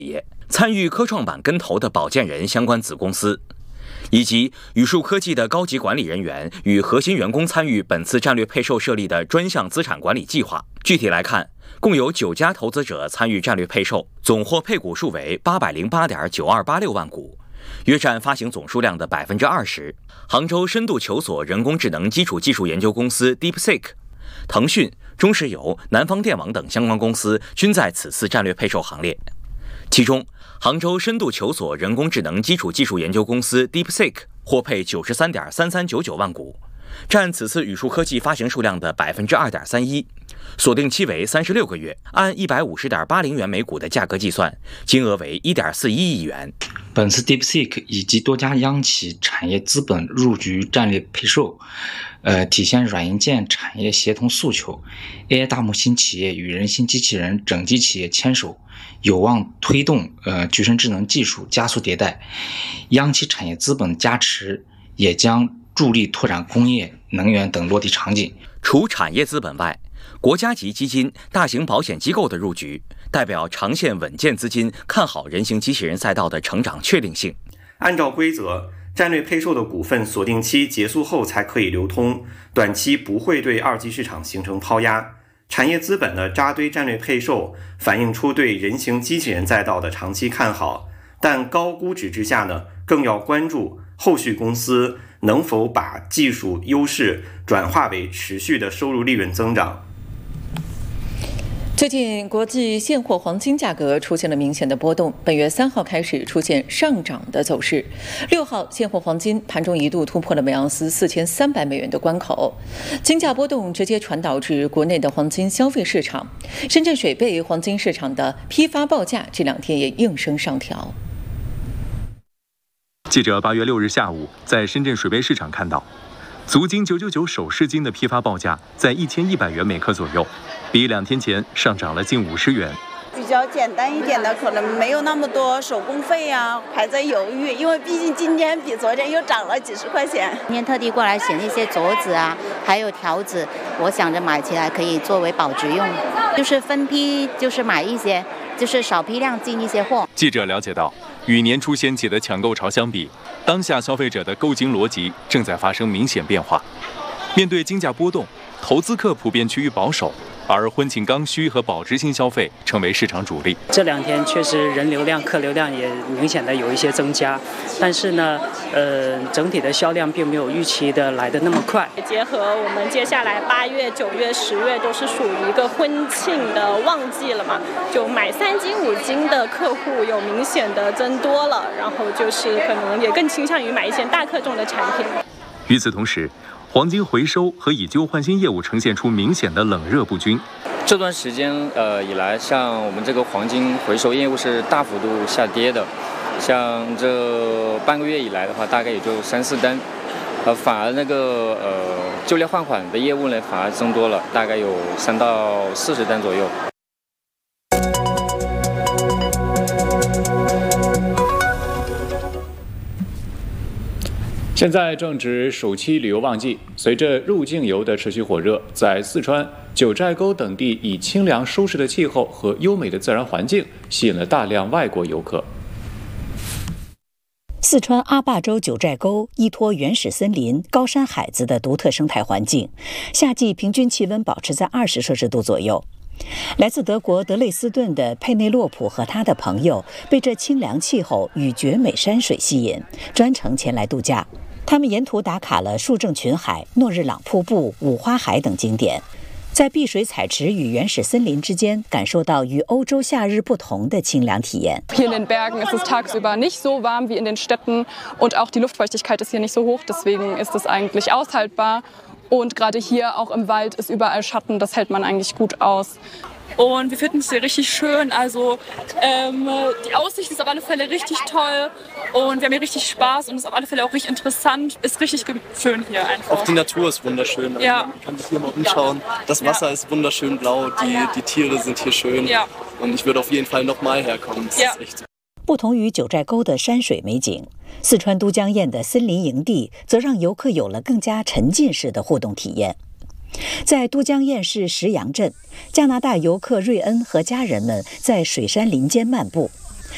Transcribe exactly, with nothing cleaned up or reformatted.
企业参与科创板跟投的保荐人相关子公司，以及宇树科技的高级管理人员与核心员工参与本次战略配售设立的专项资产管理计划。具体来看，共有九家投资者参与战略配售，总获配股数为八百零八点九二八六万股，约占发行总数量的百分之二十。杭州深度求索人工智能基础技术研究公司 DeepSeek、腾讯、中石油、南方电网等相关公司均在此次战略配售行列。其中，杭州深度求索人工智能基础技术研究公司 DeepSeek 获配九十三点三三九九万股，占此次宇树科技发行数量的百分之二点三一，锁定期为三十六个月，按一百五十点八零元每股的价格计算，金额为一点四一亿元。 本次 DeepSeek 以及多家央企产业资本入局战略配售，呃，体现软硬件产业协同诉求 ，A I 大模型企业与人形机器人整机企业牵手，有望推动呃具身智能技术加速迭代。央企产业资本加持，也将助力拓展工业、能源等落地场景。 除产业资本外，国家级基金、大型保险机构的入局，代表长线稳健资金看好人形机器人赛道的成长确定性。 按照规则，战略配售的股份锁定期结束后才可以流通，短期不会对二级市场形成抛压。产业资本的扎堆战略配售，反映出对人形机器人赛道的长期看好，但高估值之下呢，更要关注后续公司能否把技术优势转化为持续的收入利润增长。 最近国际现货黄金价格出现了明显的波动，本月三号开始出现上涨的走势。六号现货黄金盘中一度突破了每盎司四千三百美元的关口，金价波动直接传导至国内的黄金消费市场。深圳水贝黄金市场的批发报价这两天也应声上调。 记者八月六日下午在深圳水贝市场看到，足金九九九首饰金的批发报价在一千一百元每克左右，比两天前上涨了近五十元。 比较简单一点的，可能没有那么多手工费啊，还在犹豫，因为毕竟今天比昨天又涨了几十块钱。 今天特地过来选一些镯子啊，还有条子，我想着买起来可以作为保值用，就是分批，就是买一些，就是少批量进一些货。 记者了解到，与年初掀起的抢购潮相比，当下消费者的购金逻辑正在发生明显变化。面对金价波动，投资客普遍趋于保守，而婚庆刚需和保值性消费成为市场主力。 这两天确实人流量、客流量也明显的有一些增加，但是呢，呃，整体的销量并没有预期的来的那么快。 结合我们接下来八月、九月、十月都是属于一个婚庆的旺季了嘛，就买三金五金的客户有明显的增多了，然后就是可能也更倾向于买一些大客重的产品。 与此同时，黄金回收和以旧换新业务呈现出明显的冷热不均。 这段时间呃以来，像我们这个黄金回收业务是大幅度下跌的，像这半个月以来的话，大概也就三四单，呃，反而那个呃旧料换款的业务呢，反而增多了，大概有三到四十单左右。 现在正值暑期旅游旺季，随着入境游的持续火热，在四川九寨沟等地以清凉舒适的气候和优美的自然环境，吸引了大量外国游客。 四川阿坝州九寨沟依托原始森林、高山海子的独特生态环境，夏季平均气温保持在二十摄氏度左右。来自德国德累斯顿的佩内洛普和他的朋友被这清凉气候与绝美山水吸引，专程前来度假。他们沿途打卡了树正群海、诺日朗瀑布、五花海等景点，在碧水彩池与原始森林之间，感受到与欧洲夏日不同的清凉体验。 Hier in den Bergen ist es tagsüber nicht so warm wie in den Städten und auch die Luftfeuchtigkeit ist hier nicht so hoch, deswegen ist es eigentlich aushaltbar. Und gerade hier auch im Wald ist überall Schatten, das hält man eigentlich gut aus. Und wir finden es hier richtig schön, also ähm, die Aussicht ist auf alle Fälle richtig toll und wir haben hier richtig Spaß und es ist auf alle Fälle auch richtig interessant, ist richtig schön hier einfach. Auch die Natur ist wunderschön, also ja. Man kann sich hier mal umschauen, das Wasser ja. ist wunderschön blau, die, die Tiere sind hier schön ja. und ich würde auf jeden Fall nochmal herkommen, das ja. ist echt super. 不同于九寨沟的山水美景，四川都江堰的森林营地则让游客有了更加沉浸式的互动体验。在都江堰市石洋镇，加拿大游客瑞恩和家人们在水山林间漫步，